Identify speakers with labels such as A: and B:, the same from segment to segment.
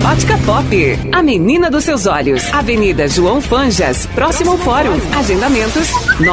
A: Ótica Pop, a menina dos seus olhos. Avenida João Fanjas, próximo ao Fórum. Agendamentos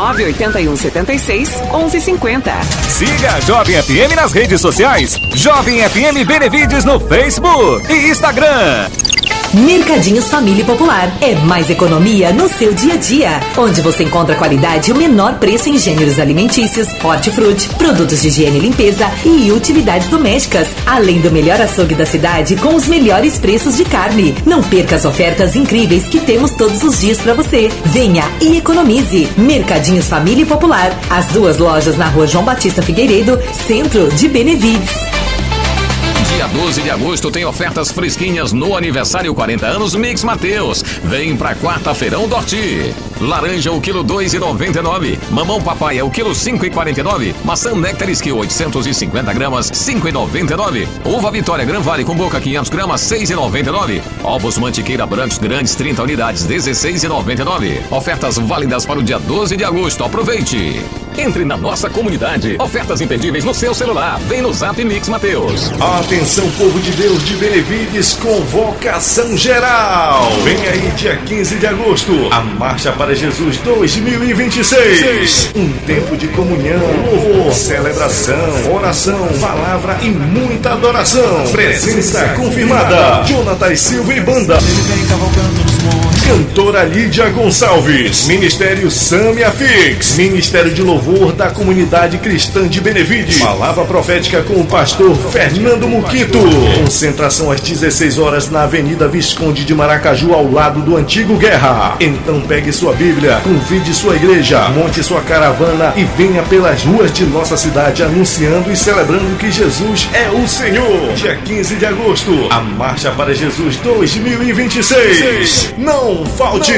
A: 98176-1150.
B: Siga a Jovem FM nas redes sociais. Jovem FM Benevides no Facebook e Instagram.
C: Mercadinhos Família Popular. É mais economia no seu dia a dia. Onde você encontra qualidade e o menor preço em gêneros alimentícios, hortifruti, produtos de higiene e limpeza e utilidades domésticas. Além do melhor açougue da cidade com os melhores preços de carne. Não perca as ofertas incríveis que temos todos os dias para você. Venha e economize. Mercadinhos Família Popular. As duas lojas na rua João Batista Figueiredo, centro de Benevides.
D: Dia 12 de agosto tem ofertas fresquinhas no aniversário 40 anos Mix Mateus. Vem pra quarta-feirão Dorti. Laranja o quilo 2,99. Mamão papaya o quilo 5,49. Maçã Néctar Skill 850 gramas 5,99. Uva Vitória Gran Vale com boca 500 gramas 6,99. Ovos Mantiqueira brancos grandes 30 unidades 16,99. Ofertas válidas para o dia 12 de agosto. Aproveite. Entre na nossa comunidade. Ofertas imperdíveis no seu celular. Vem no Zap Mix Mateus.
E: Atenção, povo de Deus de Benevides, convocação geral. Vem aí dia 15 de agosto, a Marcha para Jesus 2026. Um tempo de comunhão, louvor, celebração, oração, palavra e muita adoração. Presença confirmada. Jonatas Silva e Banda. Cantora Lídia Gonçalves. Ministério Samia Fix. Ministério de Louvor da Comunidade Cristã de Benevides. Palavra profética com o pastor Fernando Muquito. Concentração às 16 horas na Avenida Visconde de Maracaju, ao lado do Antigo Guerra. Então pegue sua Bíblia, convide sua igreja, monte sua caravana e venha pelas ruas de nossa cidade anunciando e celebrando que Jesus é o Senhor. Dia 15 de agosto, a Marcha para Jesus 2026. Não falte!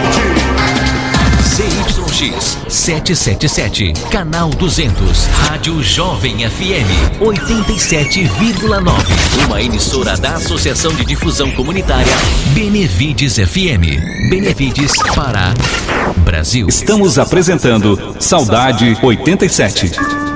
F: ZYX 777, canal 200, Rádio Jovem FM 87,9. Uma emissora da Associação de Difusão Comunitária Benevides FM. Benevides, Pará, Brasil.
B: Estamos apresentando Saudade 87.